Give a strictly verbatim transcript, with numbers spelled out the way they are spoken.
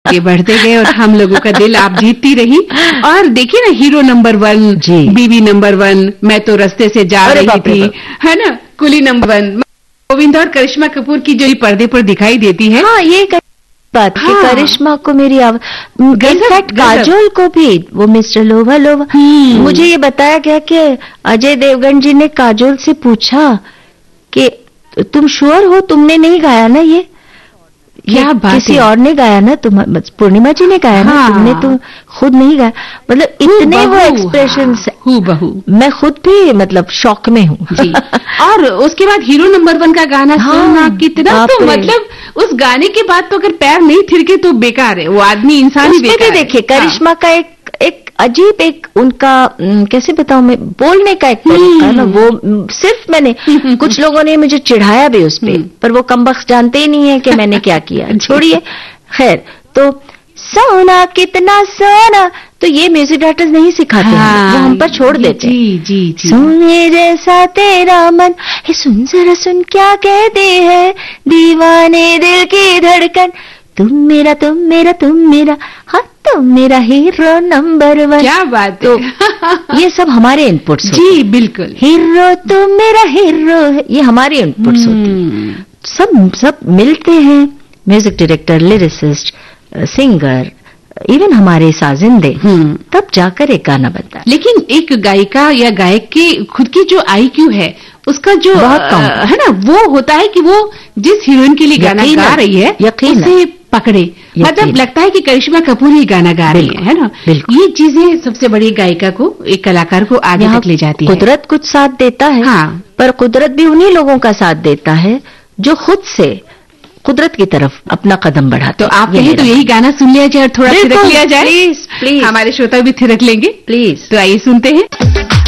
ये बढ़ते गए और हम लोगों का दिल आप जीतती रही। और देखिए ना, हीरो नंबर वन, बीवी नंबर वन, मैं तो रास्ते से जा रही थी, है ना, कुली नंबर वन, गोविंदा और करिश्मा कपूर की जो पर्दे पर दिखाई देती है। हाँ, ये बात हाँ। कि करिश्मा को मेरी इनफैक्ट काजोल को भी वो मिस्टर लोवा लोवा, मुझे ये बताया गया कि अजय देवगन जी ने काजोल से पूछा कि तुम श्योर हो तुमने नहीं गाया ना, ये क्या बात, किसी और ने गाया ना, तुम पूर्णिमा जी ने गाया हाँ। ना, तुमने तो खुद नहीं गाया। मतलब इतने वो एक्सप्रेशंस हूँ बहू, मैं खुद भी मतलब शौक में हूँ जी। और उसके बाद हीरो नंबर वन का गाना हाँ, सुनना कितना, तो मतलब उस गाने के बाद तो अगर पैर नहीं थिरके तो बेकार है, वो आदमी इंसान ही बेकार है। देखिए करिश्मा का एक एक अजीब एक उनका कैसे बताऊं मैं, बोलने का एक तरीका ना, वो सिर्फ मैंने कुछ लोगों ने मुझे चिढ़ाया भी उस पे, पर वो कमबख्त जानते ही नहीं है कि मैंने क्या किया, छोड़िए। खैर, तो सोना कितना सोना, तो ये म्यूजिक डायरेक्टर्स नहीं सिखाते हैं, वो हम पर छोड़ देते हैं। जी जी जी। सोने जैसा तेरा मन है, सुन जरा सुन क्या कहते हैं दीवाने दिल की धड़कन, तुम मेरा तुम मेरा तुम मेरा, हाँ तुम मेरा हीरो नंबर वन। क्या बात तो ये सब हमारे इनपुट्स जी बिल्कुल। हीरो तुम मेरा हीरो है, ये हमारे इनपुट्स होते, सब सब मिलते हैं, music director, lyricist, singer, even हमारे साजिंदे, तब जाकर एक गाना बनता है। लेकिन एक गायिका या गायक की खुद की जो आईक्यू है, उसका जो है ना, वो होता है कि वो जिस हीरोइन के लिए गाना गा रही है उसे पकड़े। मतलब लगता है कि करिश्मा कपूर ही गाना गा रही है, है ना, ये चीजें सबसे बड़ी गायिका को, एक कलाकार को आगे तक ले जाती है। कुदरत कुछ साथ देता है हाँ। पर कुदरत भी उन्हीं लोगों का साथ देता है जो खुद से कुदरत की तरफ अपना कदम बढ़ाते। तो आप कहें तो यही गाना सुन लिया जाए और थोड़ा थिरक लिया जाए, प्लीज प्लीज, हमारे श्रोता भी थिरक लेंगे, प्लीज। तो आइए सुनते हैं।